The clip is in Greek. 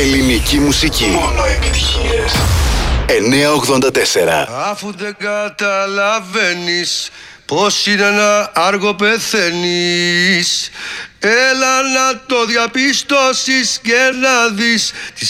Ελληνική μουσική. Μόνο επιτυχίες. 984. Αφού δεν καταλαβαίνεις πως είναι να άργο πεθαίνεις, έλα να το διαπιστώσεις και να δεις τη